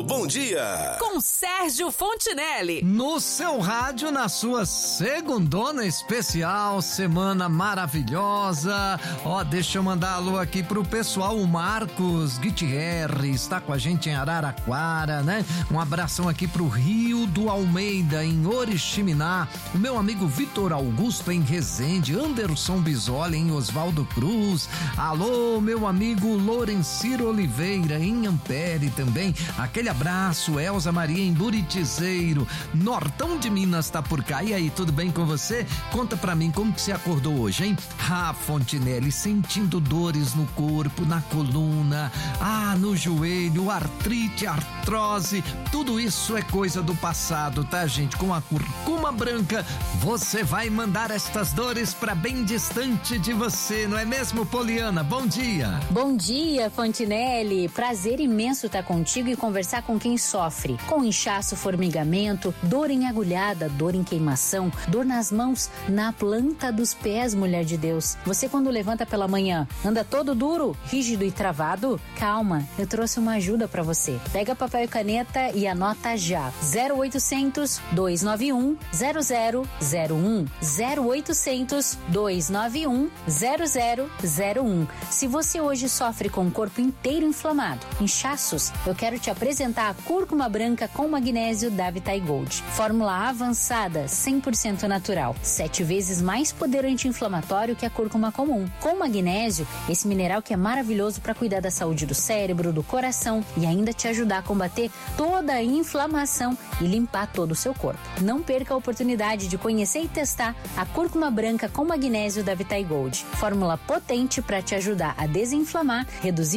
Bom Dia. Com Sérgio Fontinelli. No seu rádio, na sua segundona especial, semana maravilhosa. Deixa eu mandar alô aqui pro pessoal, o Marcos Gutierrez, está com a gente em Araraquara, né? Um abração aqui pro Rio do Almeida, em Oriximiná. O meu amigo Vitor Augusto em Resende, Anderson Bisoli em Oswaldo Cruz. Alô, meu amigo Lorenciro Oliveira em Ampere também. Aquele abraço, Elza Maria em Buritizeiro. Nortão de Minas tá por cá. E aí, tudo bem com você? Conta pra mim como que você acordou hoje, hein? Fontinelli, sentindo dores no corpo, na coluna, no joelho, artrite, artrose, tudo isso é coisa do passado, tá, gente? Com a curcuma branca, você vai mandar estas dores pra bem distante de você, não é mesmo, Poliana? Bom dia! Bom dia, Fontinelli! Prazer imenso estar contigo e conversar com quem sofre com inchaço, formigamento, dor em agulhada, dor em queimação, dor nas mãos, na planta dos pés, mulher de Deus. Você quando levanta pela manhã, anda todo duro, rígido e travado? Calma, eu trouxe uma ajuda pra você. Pega papel e caneta e anota já. 0800 291 0001. 0800 291 0001. Se você hoje sofre com o corpo inteiro inflamado, inchaços, eu quero te apresentar a cúrcuma branca com magnésio da Vitae Gold. Fórmula avançada, 100% natural. 7 vezes mais poder anti-inflamatório que a cúrcuma comum. Com magnésio, esse mineral que é maravilhoso para cuidar da saúde do cérebro, do coração e ainda te ajudar a combater toda a inflamação e limpar todo o seu corpo. Não perca a oportunidade de conhecer e testar a cúrcuma branca com magnésio da Vitae Gold. Fórmula potente para te ajudar a desinflamar, reduzir